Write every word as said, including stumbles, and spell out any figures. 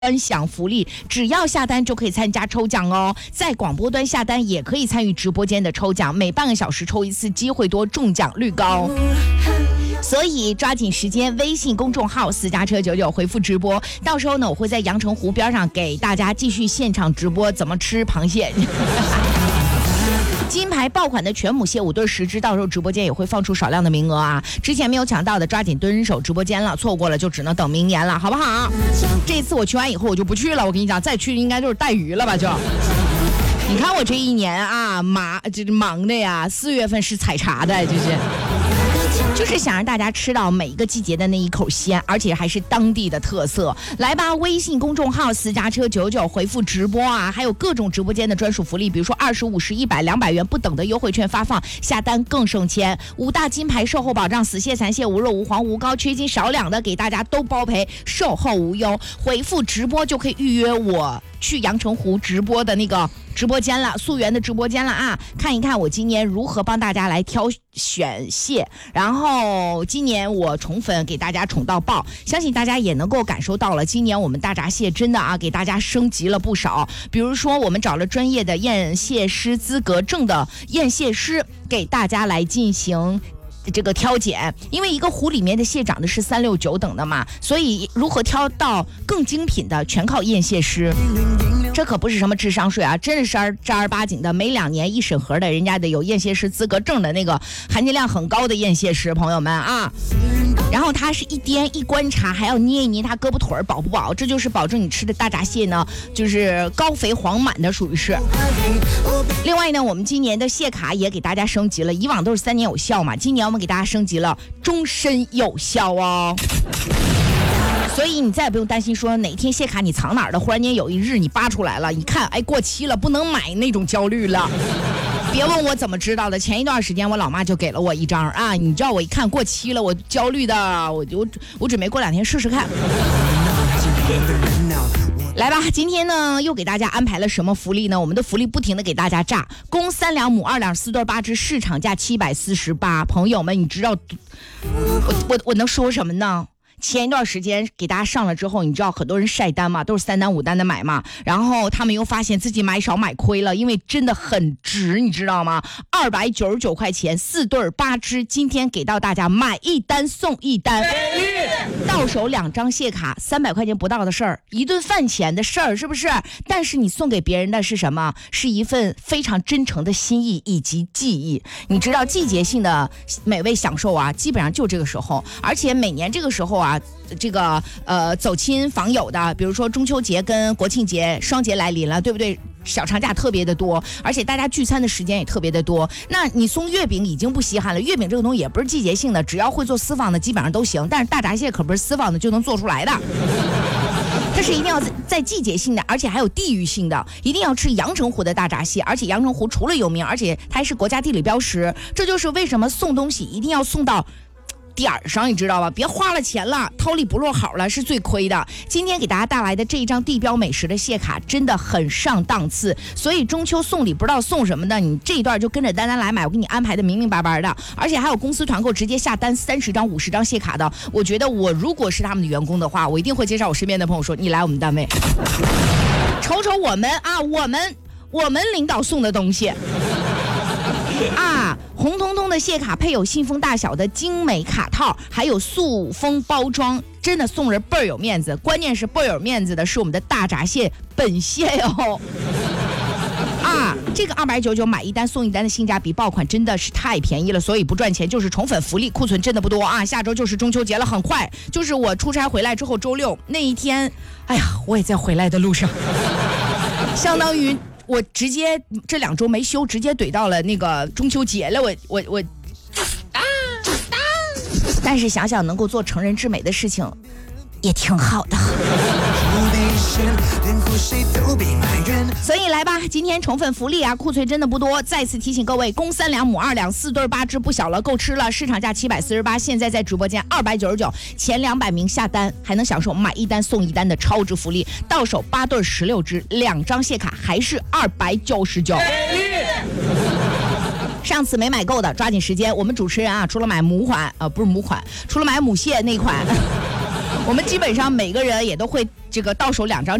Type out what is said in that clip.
专享福利，只要下单就可以参加抽奖哦。在广播端下单也可以参与直播间的抽奖，每半个小时抽一次，机会多，中奖率高。所以抓紧时间，微信公众号私家车九九回复直播，到时候呢，我会在阳澄湖边上给大家继续现场直播怎么吃螃蟹。金牌爆款的全母蟹五对十只，到时候直播间也会放出少量的名额啊！之前没有抢到的，抓紧蹲守直播间了，错过了就只能等明年了，好不好？这次我去完以后我就不去了，我跟你讲，再去应该就是带鱼了吧就。你看我这一年啊，忙这忙的呀，四月份是采茶的，就是。就是想让大家吃到每一个季节的那一口鲜，而且还是当地的特色。来吧，微信公众号私家车九九回复直播啊，还有各种直播间的专属福利，比如说二十五十一百两百元不等的优惠券发放，下单更省钱。五大金牌售后保障，死蟹残蟹无肉无黄无膏，缺斤少两的给大家都包赔，售后无忧。回复直播就可以预约我去阳澄湖直播的那个直播间了，溯源的直播间了啊！看一看我今年如何帮大家来挑选蟹，然后今年我宠粉给大家宠到爆，相信大家也能够感受到了，今年我们大闸蟹真的啊给大家升级了不少。比如说我们找了专业的验蟹师资格证的验蟹师给大家来进行这个挑拣，因为一个湖里面的蟹长的是三六九等的嘛，所以如何挑到更精品的全靠验蟹师。这可不是什么智商税啊，真的是正儿八经的，每两年一审核的，人家得有验蟹师资格证的那个含金量很高的验蟹师，朋友们啊。然后他是一掂一观察，还要捏一捏他胳膊腿饱不饱，这就是保证你吃的大闸蟹呢，就是高肥黄满的，属于是。另外呢，我们今年的蟹卡也给大家升级了，以往都是三年有效嘛，今年我们给大家升级了终身有效哦。所以你再也不用担心说哪天蟹卡你藏哪儿了，忽然间有一日你扒出来了，你看哎过期了不能买那种焦虑了。别问我怎么知道的，前一段时间我老妈就给了我一张啊，你知道我一看过期了，我焦虑的，我我我准备过两天试试看。来吧，今天呢又给大家安排了什么福利呢？我们的福利不停的给大家炸，公三两母二两四对八只，市场价七百四十八。朋友们，你知道我我我能说什么呢？前一段时间给大家上了之后，你知道很多人晒单嘛，都是三单五单的买嘛，然后他们又发现自己买少买亏了，因为真的很值，你知道吗？二百九十九块钱四对八只，今天给到大家买一单送一单，到手两张蟹卡，三百块钱不到的事儿，一顿饭钱的事儿，是不是？但是你送给别人的是什么？是一份非常真诚的心意以及记忆。你知道季节性的美味享受啊，基本上就这个时候，而且每年这个时候啊。这个呃走亲访友的，比如说中秋节跟国庆节双节来临了，对不对？小长假特别的多，而且大家聚餐的时间也特别的多。那你送月饼已经不稀罕了，月饼这个东西也不是季节性的，只要会做私房的基本上都行，但是大闸蟹可不是私房的就能做出来的。这是一定要在季节性的，而且还有地域性的，一定要吃阳澄湖的大闸蟹，而且阳澄湖除了有名，而且它还是国家地理标识。这就是为什么送东西一定要送到点儿上，你知道吧？别花了钱了，掏里不落好了，是最亏的。今天给大家带来的这一张地标美食的蟹卡真的很上档次，所以中秋送礼不知道送什么的，你这一段就跟着丹丹来买，我给你安排的明明白白的，而且还有公司团购直接下单三十张五十张蟹卡的。我觉得我如果是他们的员工的话，我一定会介绍我身边的朋友说，你来我们单位瞅瞅我们啊，我们我们领导送的东西啊，红彤彤的蟹卡配有信封大小的精美卡套，还有塑封包装，真的送人倍儿有面子。关键是倍儿有面子的是我们的大闸蟹本蟹哟。啊，这个二百九十九买一单送一单的性价比爆款真的是太便宜了，所以不赚钱就是宠粉福利，库存真的不多啊。下周就是中秋节了，很快就是我出差回来之后周六那一天，哎呀，我也在回来的路上，相当于我直接这两周没休，直接怼到了那个中秋节了。我我我，啊啊！但是想想能够做成人之美的事情，也挺好的。所以来吧，今天宠粉福利啊，库存真的不多。再次提醒各位，公三两母二两四对八只不小了，够吃了。市场价七百四十八，现在在直播间二百九十九，前两百名下单还能享受买一单送一单的超值福利。到手八对十六只，两张蟹卡还是二百九十九。上次没买够的，抓紧时间。我们主持人啊，除了买母款，呃，不是母款，除了买母蟹那款。 我们基本上每个人也都会这个到手两张